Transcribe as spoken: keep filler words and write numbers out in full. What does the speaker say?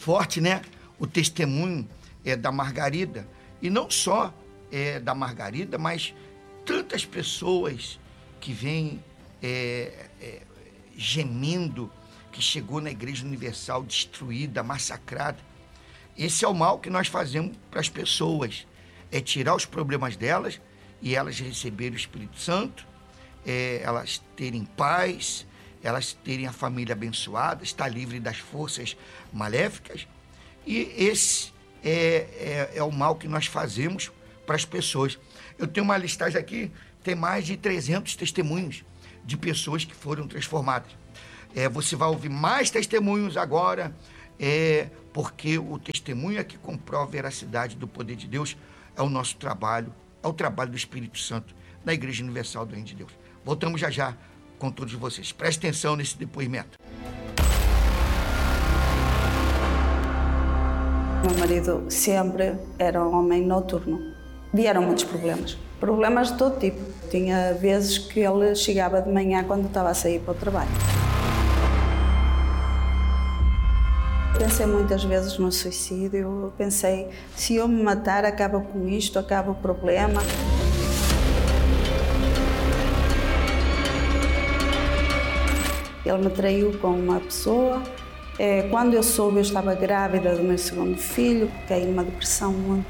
forte, né? O testemunho é, da Margarida. E não só é, da Margarida, mas tantas pessoas que vêm é, é, gemendo, que chegou na Igreja Universal destruída, massacrada. Esse é o mal que nós fazemos para as pessoas, é tirar os problemas delas e elas receberem o Espírito Santo, é, elas terem paz, elas terem a família abençoada, estar livre das forças maléficas. E esse é, é, é o mal que nós fazemos para as pessoas. Eu tenho uma listagem aqui, tem mais de trezentos testemunhos de pessoas que foram transformadas. É, você vai ouvir mais testemunhos agora, é, porque o testemunho é que comprova a veracidade do poder de Deus, é o nosso trabalho, é o trabalho do Espírito Santo na Igreja Universal do Reino de Deus. Voltamos já já com todos vocês. Preste atenção nesse depoimento. Meu marido sempre era um homem noturno. Vieram muitos problemas. Problemas de todo tipo. Tinha vezes que ele chegava de manhã quando estava a sair para o trabalho. Pensei muitas vezes no suicídio. Pensei, se eu me matar, acaba com isto, acaba o problema. Ele me traiu com uma pessoa. Quando eu soube, eu estava grávida do meu segundo filho, caí numa depressão muito